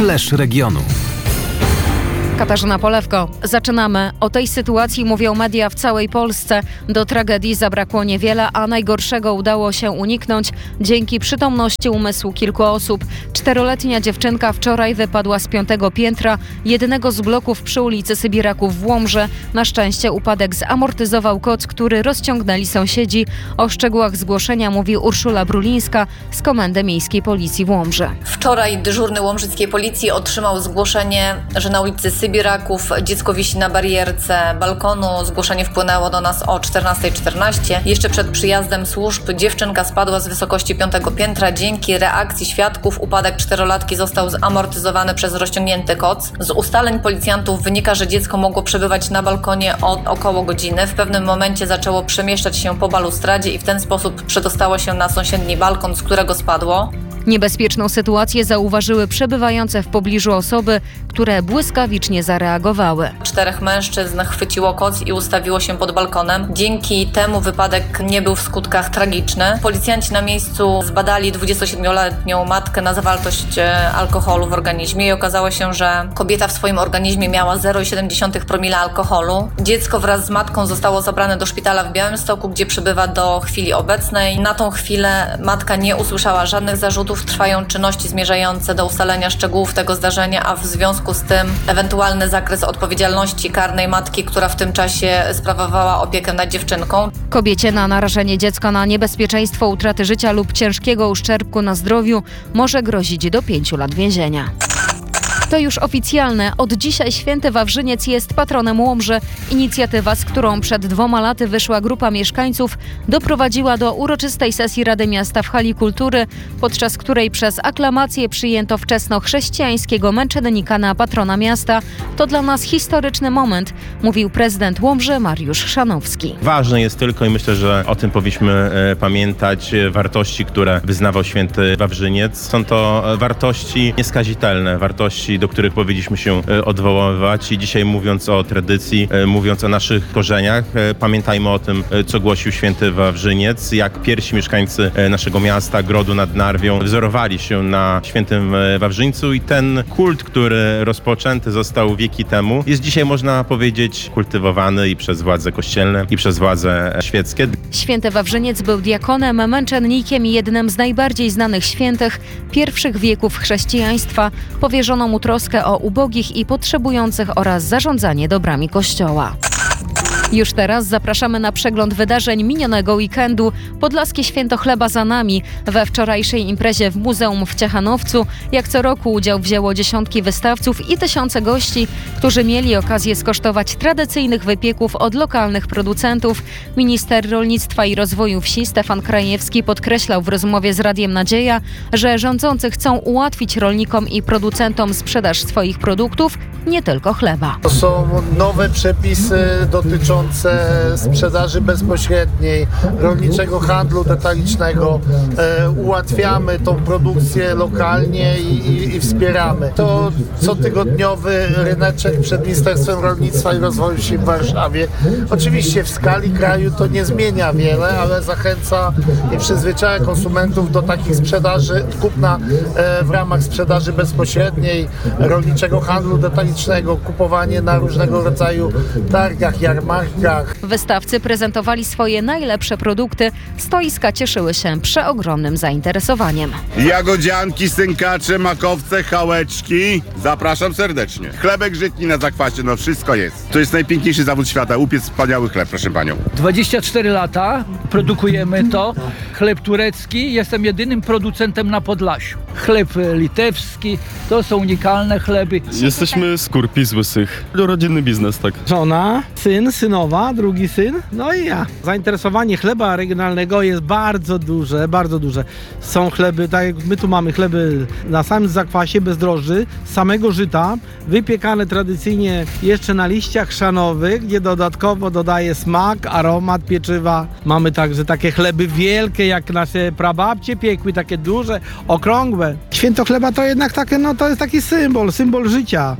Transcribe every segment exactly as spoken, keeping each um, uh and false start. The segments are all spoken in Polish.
Flash regionu. Katarzyna Polewko. Zaczynamy. O tej sytuacji mówią media w całej Polsce. Do tragedii zabrakło niewiele, a najgorszego udało się uniknąć dzięki przytomności umysłu kilku osób. Czteroletnia dziewczynka wczoraj wypadła z piątego piętra jednego z bloków przy ulicy Sybiraków w Łomży. Na szczęście upadek zamortyzował koc, który rozciągnęli sąsiedzi. O szczegółach zgłoszenia mówi Urszula Brulińska z Komendy Miejskiej Policji w Łomży. Wczoraj dyżurny łomżyckiej policji otrzymał zgłoszenie, że na ulicy Sybiraków dziecko wisi na barierce balkonu. Zgłoszenie wpłynęło do nas o czternasta czternaście. Jeszcze przed przyjazdem służb dziewczynka spadła z wysokości piątego piętra. Dzięki reakcji świadków upadek czterolatki został zamortyzowany przez rozciągnięty koc. Z ustaleń policjantów wynika, że dziecko mogło przebywać na balkonie od około godziny. W pewnym momencie zaczęło przemieszczać się po balustradzie i w ten sposób przedostało się na sąsiedni balkon, z którego spadło. Niebezpieczną sytuację zauważyły przebywające w pobliżu osoby, które błyskawicznie zareagowały. Czterech mężczyzn chwyciło koc i ustawiło się pod balkonem. Dzięki temu wypadek nie był w skutkach tragiczny. Policjanci na miejscu zbadali dwudziestosiedmioletnią matkę na zawartość alkoholu w organizmie i okazało się, że kobieta w swoim organizmie miała zero przecinek siedem promila alkoholu. Dziecko wraz z matką zostało zabrane do szpitala w Białymstoku, gdzie przebywa do chwili obecnej. Na tą chwilę matka nie usłyszała żadnych zarzutów. Trwają czynności zmierzające do ustalenia szczegółów tego zdarzenia, a w związku z tym ewentualny zakres odpowiedzialności karnej matki, która w tym czasie sprawowała opiekę nad dziewczynką. Kobiecie na narażenie dziecka na niebezpieczeństwo utraty życia lub ciężkiego uszczerbku na zdrowiu może grozić do pięciu lat więzienia. To już oficjalne. Od dzisiaj Święty Wawrzyniec jest patronem Łomży. Inicjatywa, z którą przed dwoma laty wyszła grupa mieszkańców, doprowadziła do uroczystej sesji Rady Miasta w Hali Kultury, podczas której przez aklamację przyjęto wczesnochrześcijańskiego męczennika na patrona miasta. To dla nas historyczny moment, mówił prezydent Łomży Mariusz Chrzanowski. Ważne jest tylko, i myślę, że o tym powinniśmy e, pamiętać, e, wartości, które wyznawał Święty Wawrzyniec. Są to e, wartości nieskazitelne, wartości, do których powinniśmy się odwoływać i dzisiaj, mówiąc o tradycji, mówiąc o naszych korzeniach, pamiętajmy o tym, co głosił Święty Wawrzyniec, jak pierwsi mieszkańcy naszego miasta, Grodu nad Narwią, wzorowali się na Świętym Wawrzyńcu i ten kult, który rozpoczęty został wieki temu, jest dzisiaj, można powiedzieć, kultywowany i przez władze kościelne, i przez władze świeckie. Święty Wawrzyniec był diakonem, męczennikiem i jednym z najbardziej znanych świętych pierwszych wieków chrześcijaństwa. Powierzono mu troskę o ubogich i potrzebujących oraz zarządzanie dobrami Kościoła. Już teraz zapraszamy na przegląd wydarzeń minionego weekendu. Podlaskie Święto Chleba za nami. We wczorajszej imprezie w Muzeum w Ciechanowcu jak co roku udział wzięło dziesiątki wystawców i tysiące gości, którzy mieli okazję skosztować tradycyjnych wypieków od lokalnych producentów. Minister Rolnictwa i Rozwoju Wsi Stefan Krajewski podkreślał w rozmowie z Radiem Nadzieja, że rządzący chcą ułatwić rolnikom i producentom sprzedaż swoich produktów, nie tylko chleba. To są nowe przepisy dotyczące sprzedaży bezpośredniej, rolniczego handlu detalicznego. E, ułatwiamy tą produkcję lokalnie i, i, i wspieramy. To cotygodniowy ryneczek przed Ministerstwem Rolnictwa i Rozwoju Wsi w Warszawie. Oczywiście w skali kraju to nie zmienia wiele, ale zachęca i przyzwyczaja konsumentów do takich sprzedaży, kupna e, w ramach sprzedaży bezpośredniej, rolniczego handlu detalicznego, kupowanie na różnego rodzaju targach, jarmarkach. Wystawcy prezentowali swoje najlepsze produkty. Stoiska cieszyły się przeogromnym zainteresowaniem. Jagodzianki, synkacze, makowce, chałeczki. Zapraszam serdecznie. Chlebek żytni na zakwasie, no wszystko jest. To jest najpiękniejszy zawód świata. Upiec wspaniały chleb, proszę panią. dwadzieścia cztery lata produkujemy to. Chleb turecki. Jestem jedynym producentem na Podlasiu. Chleb litewski. To są unikalne chleby. Jesteśmy z Kurpi, z Łysych. Rodzinny biznes, tak. Żona, syn, synowa, drugi syn, no i ja. Zainteresowanie chleba regionalnego jest bardzo duże, bardzo duże. Są chleby, tak jak my tu mamy chleby na samym zakwasie, bez drożdży, z samego żyta, wypiekane tradycyjnie jeszcze na liściach chrzanowych, gdzie dodatkowo dodaje smak, aromat pieczywa. Mamy także takie chleby wielkie, jak nasze prababcie piekły, takie duże, okrągłe. Święto chleba to jednak takie, no to jest taki symbol, symbol życia.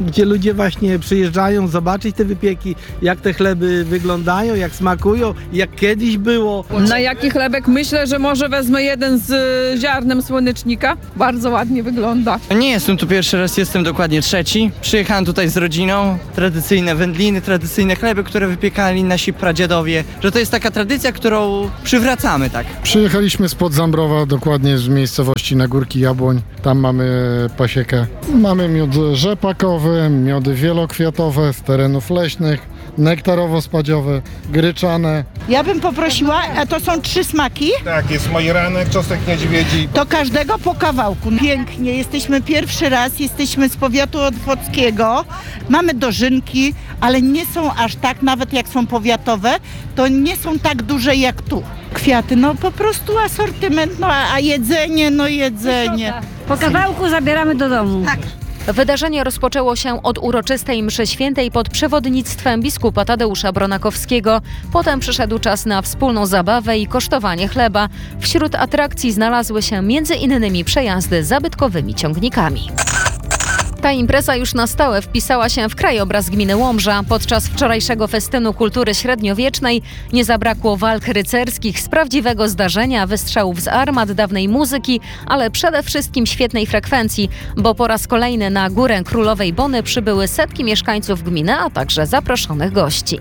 gdzie ludzie właśnie przyjeżdżają zobaczyć te wypieki, jak te chleby wyglądają, jak smakują, jak kiedyś było. Na jaki chlebek? Myślę, że może wezmę jeden z y, ziarnem słonecznika. Bardzo ładnie wygląda. Nie jestem tu pierwszy raz, jestem dokładnie trzeci. Przyjechałem tutaj z rodziną. Tradycyjne wędliny, tradycyjne chleby, które wypiekali nasi pradziadowie. Że to jest taka tradycja, którą przywracamy, tak. Przyjechaliśmy spod Zambrowa, dokładnie z miejscowości Nagórki Jabłoń. Tam mamy pasiekę. Mamy miód rzepakowy, miody wielokwiatowe z terenów leśnych, nektarowo-spadziowe, gryczane. Ja bym poprosiła, a to są trzy smaki? Tak, jest majeranek, czosnek niedźwiedzi. To każdego po kawałku. Pięknie, jesteśmy pierwszy raz, jesteśmy z powiatu otwockiego, mamy dożynki, ale nie są aż tak, nawet jak są powiatowe, to nie są tak duże jak tu. Kwiaty, no po prostu asortyment, no a, a jedzenie, no jedzenie. Po kawałku zabieramy do domu. Tak. Wydarzenie rozpoczęło się od uroczystej mszy świętej pod przewodnictwem biskupa Tadeusza Bronakowskiego. Potem przyszedł czas na wspólną zabawę i kosztowanie chleba. Wśród atrakcji znalazły się między innymi przejazdy zabytkowymi ciągnikami. Ta impreza już na stałe wpisała się w krajobraz gminy Łomża. Podczas wczorajszego festynu kultury średniowiecznej nie zabrakło walk rycerskich z prawdziwego zdarzenia, wystrzałów z armat, dawnej muzyki, ale przede wszystkim świetnej frekwencji, bo po raz kolejny na Górę Królowej Bony przybyły setki mieszkańców gminy, a także zaproszonych gości.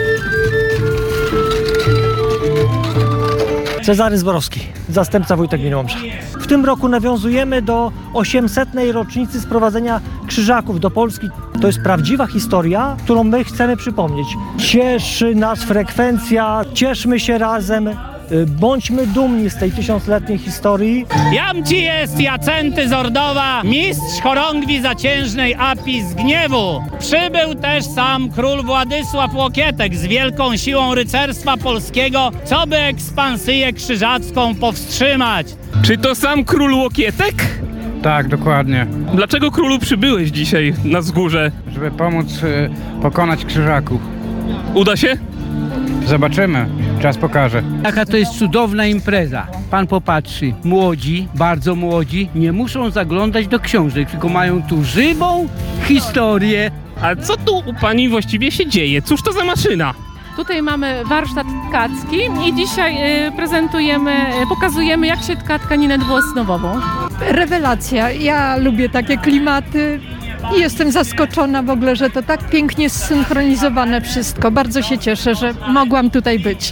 Cezary Zborowski, zastępca wójta gminy Łomża. W tym roku nawiązujemy do osiemsetnej rocznicy sprowadzenia krzyżaków do Polski. To jest prawdziwa historia, którą my chcemy przypomnieć. Cieszy nas frekwencja, cieszmy się razem, bądźmy dumni z tej tysiącletniej historii. Jam ci jest Jacenty z Ordowa, mistrz chorągwi zaciężnej Api z Gniewu. Przybył też sam król Władysław Łokietek z wielką siłą rycerstwa polskiego, co by ekspansję krzyżacką powstrzymać. Czy to sam król Łokietek? Tak, dokładnie. Dlaczego królu przybyłeś dzisiaj na wzgórze? Żeby pomóc y, pokonać krzyżaków. Uda się? Zobaczymy. Czas pokaże. Jaka to jest cudowna impreza. Pan popatrzy, młodzi, bardzo młodzi, nie muszą zaglądać do książek, tylko mają tu żywą historię. A co tu u pani właściwie się dzieje? Cóż to za maszyna? Tutaj mamy warsztat tkacki i dzisiaj y, prezentujemy, y, pokazujemy, jak się tka tkaninę dwuosnowową. Rewelacja. Ja lubię takie klimaty i jestem zaskoczona w ogóle, że to tak pięknie zsynchronizowane wszystko. Bardzo się cieszę, że mogłam tutaj być.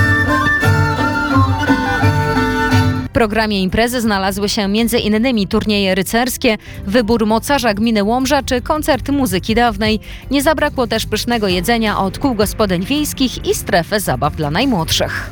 W programie imprezy znalazły się między innymi turnieje rycerskie, wybór mocarza gminy Łomża czy koncert muzyki dawnej. Nie zabrakło też pysznego jedzenia od kół gospodyń wiejskich i strefy zabaw dla najmłodszych.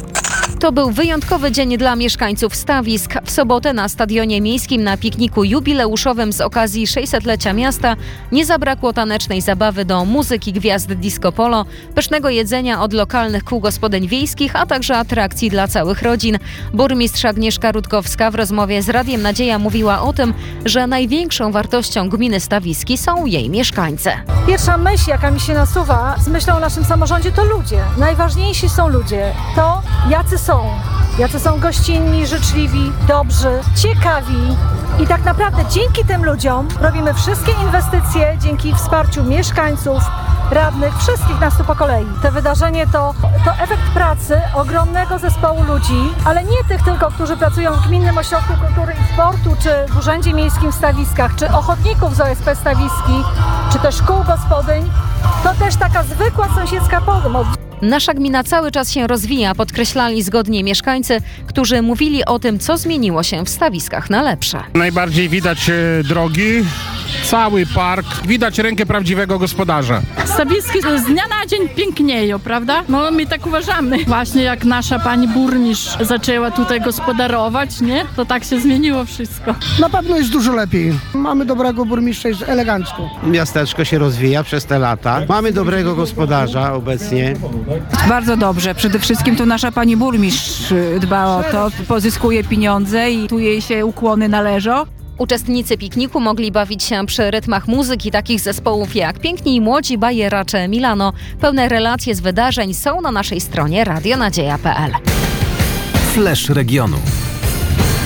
To był wyjątkowy dzień dla mieszkańców Stawisk. W sobotę na stadionie miejskim na pikniku jubileuszowym z okazji sześćsetlecia miasta nie zabrakło tanecznej zabawy do muzyki gwiazd disco polo, pysznego jedzenia od lokalnych kół gospodyń wiejskich, a także atrakcji dla całych rodzin. Burmistrz Agnieszka Rutkowska w rozmowie z Radiem Nadzieja mówiła o tym, że największą wartością gminy Stawiski są jej mieszkańcy. Pierwsza myśl, jaka mi się nasuwa z myślą o naszym samorządzie, to ludzie. Najważniejsi są ludzie. To, jacy są. Jacy są gościnni, życzliwi, dobrzy, ciekawi. I tak naprawdę dzięki tym ludziom robimy wszystkie inwestycje, dzięki wsparciu mieszkańców, radnych, wszystkich nas tu po kolei. To wydarzenie to, to efekt pracy ogromnego zespołu ludzi, ale nie tych tylko, którzy pracują w Gminnym Ośrodku Kultury i Sportu, czy w Urzędzie Miejskim w Stawiskach, czy ochotników z O S P Stawiski, czy też kół gospodyń. To też taka zwykła sąsiedzka pomoc. Nasza gmina cały czas się rozwija, podkreślali zgodnie mieszkańcy, którzy mówili o tym, co zmieniło się w Stawiskach na lepsze. Najbardziej widać e, drogi, cały park, widać rękę prawdziwego gospodarza. Stawiski z dnia na dzień pięknieją, prawda? No my tak uważamy. Właśnie jak nasza pani burmistrz zaczęła tutaj gospodarować, nie? To tak się zmieniło wszystko. Na pewno jest dużo lepiej. Mamy dobrego burmistrza, jest elegancko. Miasteczko się rozwija przez te lata. Mamy dobrego gospodarza obecnie. Bardzo dobrze. Przede wszystkim to nasza pani burmistrz dba o to, pozyskuje pieniądze i tu jej się ukłony należą. Uczestnicy pikniku mogli bawić się przy rytmach muzyki takich zespołów jak Piękni i Młodzi, Bajeracze, Milano. Pełne relacje z wydarzeń są na naszej stronie radio nadzieja kropka p l. Flash regionu.